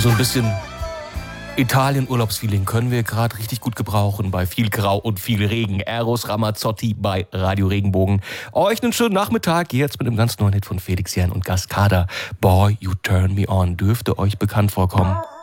So ein bisschen Italien-Urlaubsfeeling können wir gerade richtig gut gebrauchen bei viel Grau und viel Regen. Eros Ramazzotti bei Radio Regenbogen. Euch einen schönen Nachmittag jetzt mit einem ganz neuen Hit von Felix Jähn und Cascada. Boy, You Turn Me On. Dürfte euch bekannt vorkommen.